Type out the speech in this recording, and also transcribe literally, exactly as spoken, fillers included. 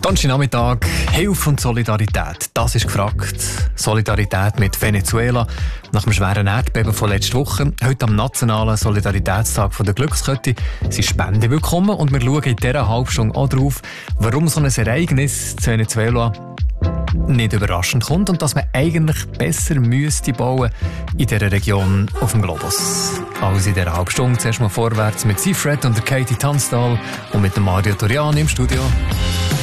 Nachmittag, Hilfe und Solidarität, das ist gefragt. Solidarität mit Venezuela nach dem schweren Erdbeben von letzter Woche. Heute am nationalen Solidaritätstag von der Glückskette sind Spenden willkommen und wir schauen in dieser Halbstunde auch darauf, warum so ein Ereignis zu Venezuela nicht überraschend kommt und dass man eigentlich besser müsste bauen in dieser Region auf dem Globus. Also in dieser Halbstunde zuerst mal vorwärts mit Seafred und der Katie Tunstall und mit dem Mario Toriani im Studio.